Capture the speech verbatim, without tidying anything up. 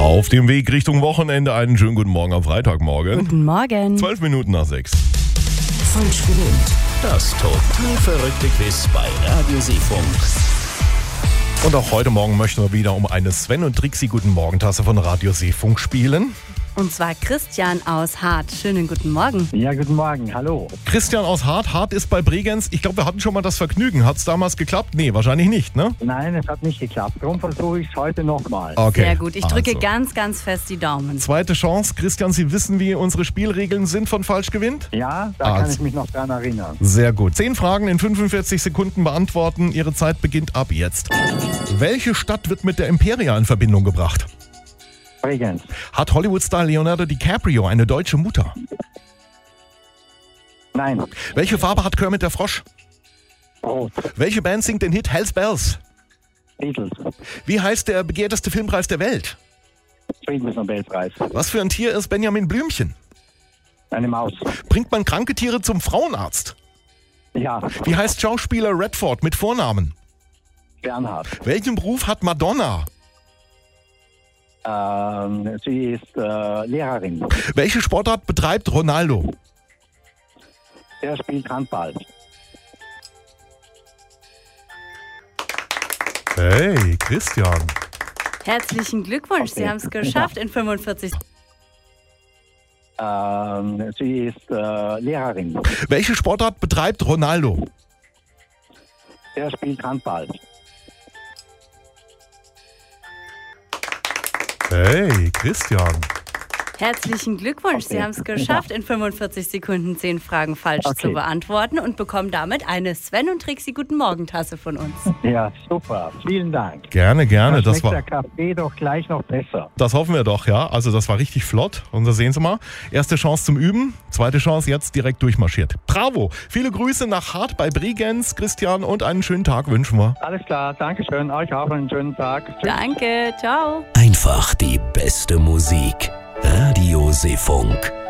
Auf dem Weg Richtung Wochenende einen schönen guten Morgen am Freitagmorgen. Guten Morgen. Zwölf Minuten nach sechs. Falsch gewinnt. Das total verrückte Quiz bei Radio Seefunk. Und auch heute Morgen möchten wir wieder um eine Sven und Trixi Guten Morgen-Tasse von Radio Seefunk spielen. Und zwar Christian aus Hart. Schönen guten Morgen. Ja, guten Morgen, hallo. Christian aus Hart. Hart ist bei Bregenz. Ich glaube, wir hatten schon mal das Vergnügen. Hat es damals geklappt? Nee, wahrscheinlich nicht, ne? Nein, es hat nicht geklappt. Darum versuche ich es heute nochmal. Okay. Sehr gut. Ich drücke Also. ganz, ganz fest die Daumen. Zweite Chance. Christian, Sie wissen, wie unsere Spielregeln sind von Falsch gewinnt? Ja, da Also. kann ich mich noch dran erinnern. Sehr gut. Zehn Fragen in fünfundvierzig Sekunden beantworten. Ihre Zeit beginnt ab jetzt. Welche Stadt wird mit der Imperia in Verbindung gebracht? Bregenz. Hat Hollywood-Star Leonardo DiCaprio eine deutsche Mutter? Nein, Welche Farbe hat Kermit der Frosch? Rot. Welche Band singt den Hit Hell's Bells? Beatles. Wie heißt der begehrteste Filmpreis der Welt? Friedensnobelpreis. Was für ein Tier ist Benjamin Blümchen? Eine Maus. Bringt man kranke Tiere zum Frauenarzt? Ja, Wie heißt Schauspieler Redford mit Vornamen? Bernhard. Welchen Beruf hat Madonna? Ähm, sie ist äh, Lehrerin. Welche Sportart betreibt Ronaldo? Er spielt Handball. Hey, Christian. Herzlichen Glückwunsch. Sie Okay. haben es geschafft in fünfundvierzig. Ähm, sie ist äh, Lehrerin. Welche Sportart betreibt Ronaldo? Er spielt Handball. Hey, Christian. Herzlichen Glückwunsch. Sie Okay. haben es geschafft in fünfundvierzig Sekunden zehn Fragen falsch Okay. zu beantworten und bekommen damit eine Sven und Trixi Guten Morgen Tasse von uns. Ja, super. Vielen Dank. Gerne, gerne. Da Das schmeckt war, der Kaffee doch gleich noch besser. das hoffen wir doch, ja. Also das war richtig flott. Und da sehen Sie mal. Erste Chance zum Üben, zweite Chance jetzt direkt durchmarschiert. Bravo. Viele Grüße nach Hart bei Bregenz, Christian, und einen schönen Tag wünschen wir. Alles klar, Dankeschön. Euch auch einen schönen Tag. Tschüss. Danke. Ciao. Einfach die beste Musik. Radio Seefunk.